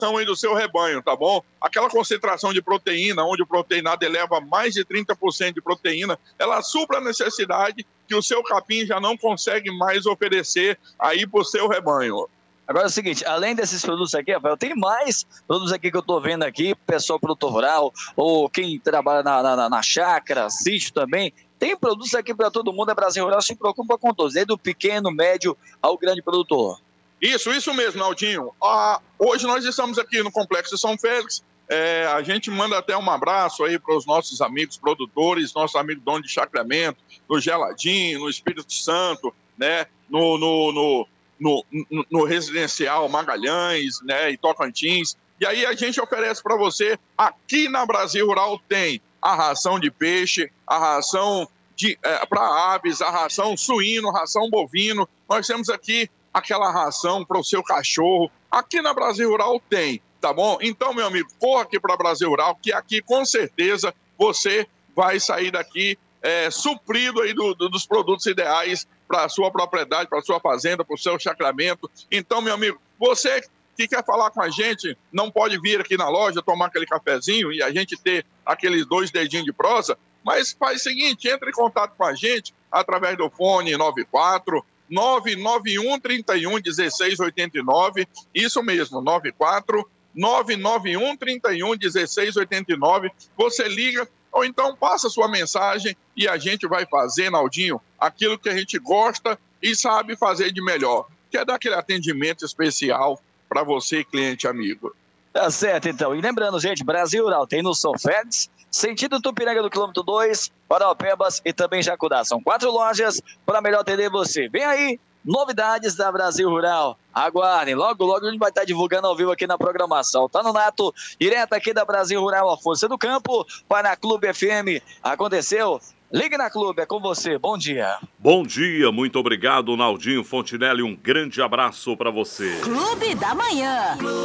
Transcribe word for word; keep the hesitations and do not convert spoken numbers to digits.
aí do seu rebanho, tá bom? Aquela concentração de proteína, onde o proteinado eleva mais de trinta por cento de proteína, ela supra a necessidade que o seu capim já não consegue mais oferecer aí para o seu rebanho. Agora é o seguinte, além desses produtos aqui, Rafael, tem mais produtos aqui que eu tô vendo aqui, pessoal produtor rural, ou quem trabalha na, na, na chácara, sítio também, tem produtos aqui para todo mundo, a Brasil Rural se preocupa com todos, desde o pequeno, médio ao grande produtor. Isso, isso mesmo, Naldinho. Ah, hoje nós estamos aqui no Complexo São Félix, é, a gente manda até um abraço aí para os nossos amigos produtores, nossos amigos donos de chacramento, no Geladinho, no Espírito Santo, né, no... no, no No, no, no residencial Magalhães, né, e Tocantins. E aí a gente oferece para você, aqui na Brasil Rural tem a ração de peixe, a ração é, para aves, a ração suíno, ração bovino. Nós temos aqui aquela ração para o seu cachorro. Aqui na Brasil Rural tem, tá bom? Então, meu amigo, corra aqui para Brasil Rural, que aqui com certeza você vai sair daqui é, suprido aí do, do, dos produtos ideais para a sua propriedade, para a sua fazenda, para o seu chacramento. Então, meu amigo, você que quer falar com a gente, não pode vir aqui na loja tomar aquele cafezinho e a gente ter aqueles dois dedinhos de prosa, mas faz o seguinte, entre em contato com a gente através do fone nove quatro nove nove um, três um, um seis oito nove, isso mesmo, nove quatro nove nove um, três um, um seis oito nove, você liga, ou então passa sua mensagem e a gente vai fazer, Naldinho, aquilo que a gente gosta e sabe fazer de melhor, que é dar aquele atendimento especial para você, cliente amigo. Tá certo, então. E lembrando, gente, Brasil Rural tem no São Félix, sentido Tupiranga do quilômetro dois, Paraupebas e também Jacudá. São quatro lojas para melhor atender você. Vem aí, novidades da Brasil Rural. Aguardem, logo, logo a gente vai estar divulgando ao vivo aqui na programação. Tá no Nato, direto aqui da Brasil Rural, a força do campo, para a Clube F M. Aconteceu? Ligue na Clube, é com você. Bom dia. Bom dia, muito obrigado, Naldinho Fontinelli. Um grande abraço para você. Clube da Manhã.